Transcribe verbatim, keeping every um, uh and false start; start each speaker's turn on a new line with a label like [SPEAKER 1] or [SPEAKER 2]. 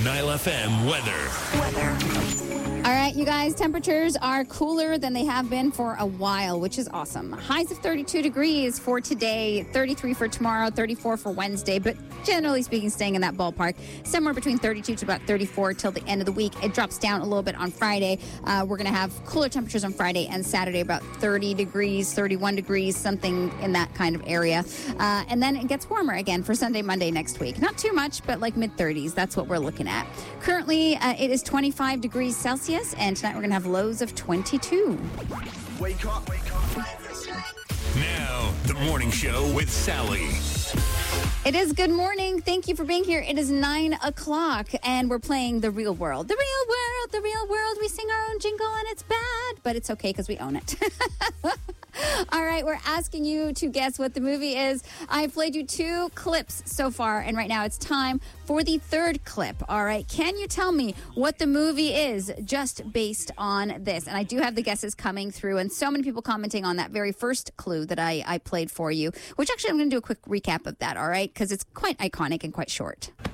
[SPEAKER 1] Nile F M weather.
[SPEAKER 2] Weather. All right, you guys, temperatures are cooler than they have been for a while, which is awesome. Highs of thirty-two degrees for today, thirty-three for tomorrow, thirty-four for Wednesday, but generally speaking, staying in that ballpark. Somewhere between thirty-two to about thirty-four till the end of the week. It drops down a little bit on Friday. Uh, we're going to have cooler temperatures on Friday and Saturday, about thirty degrees, thirty-one degrees, something in that kind of area. Uh, and then it gets warmer again for Sunday, Monday next week. Not too much, but like mid-thirties. That's what we're looking at. Currently, uh, it is twenty-five degrees Celsius. And tonight we're going to have lows of twenty-two.
[SPEAKER 1] Wake up, wake up. Now, the morning show with Sally.
[SPEAKER 2] It is good morning. Thank you for being here. It is nine o'clock, and we're playing The Real World. The Real World, The Real World. We sing our own jingle, and it's bad, but it's okay because we own it. All right, we're asking you to guess what the movie is. I've played you two clips so far, and right now it's time for the third clip. All right, can you tell me what the movie is just based on this? And I do have the guesses coming through, and so many people commenting on that very first clue that I, I played for you, which actually I'm going to do a quick recap of that, all right, because it's quite iconic and quite short.